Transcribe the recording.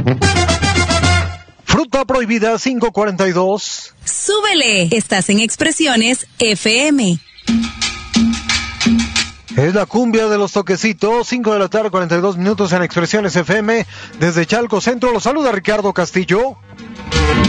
Fruta prohibida 542. Súbele, estás en Expresiones FM. Es la cumbia de los toquecitos, 5 de la tarde, 42 minutos en Expresiones FM. Desde Chalco Centro, los saluda Ricardo Castillo.